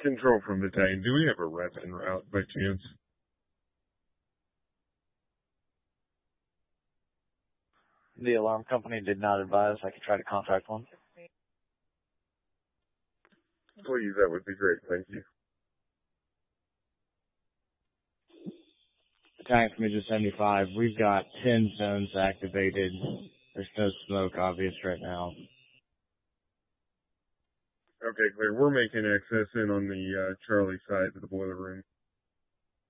Control from Battalion, do we have a rep en route by chance? The alarm company did not advise. I could try to contract one. Please, that would be great. Thank you. Battalion Commission 75, we've got 10 zones activated. There's no smoke obvious right now. Okay, clear. We're making access in on the Charlie side of the boiler room.